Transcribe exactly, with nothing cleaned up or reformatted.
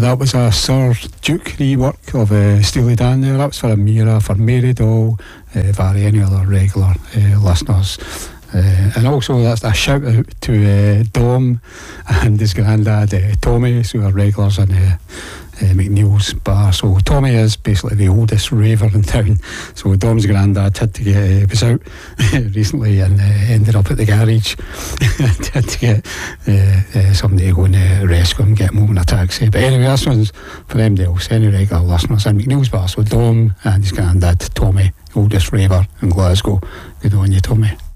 that was a Sir Duke rework of uh, Steely Dan there. That was for Amira, for Mary Doll, uh, Vary, any other regular uh, listeners. Uh, and also that's a shout out to uh, Dom and his granddad uh, Tommy, who are regulars in uh, uh, McNeil's bar. So Tommy is basically the oldest raver in town. So Dom's granddad had to get uh, was out recently and uh, ended up at the garage. Had to get uh, uh, somebody to go and uh, rescue him, get him home in a taxi. But anyway, this one's for them else, any regular listeners in McNeil's bar. So Dom and his granddad Tommy, oldest raver in Glasgow. Good on you, Tommy.